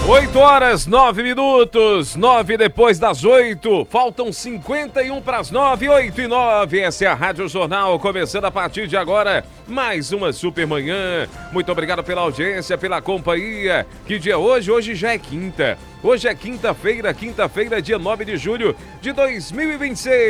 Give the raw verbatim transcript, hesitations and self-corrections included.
oito horas, nove minutos, nove depois das oito, faltam cinquenta e um para as nove, oito e nove. Essa é a Rádio Jornal, começando a partir de agora, mais uma super manhã. Muito obrigado pela audiência, pela companhia. Que dia é hoje? Hoje já é quinta. Hoje é quinta-feira, quinta-feira, dia nove de julho de dois mil e vinte e seis.